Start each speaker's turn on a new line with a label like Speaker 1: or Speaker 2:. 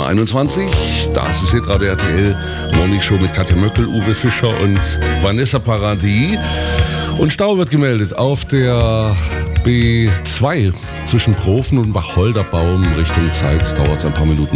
Speaker 1: 21. Das ist Hitradio RTL Morning Show mit Katja Möckel, Uwe Fischer und Vanessa Paradis. Und Stau wird gemeldet auf der B2 zwischen Profen und Wacholderbaum Richtung Zeitz. Dauert es ein paar Minuten.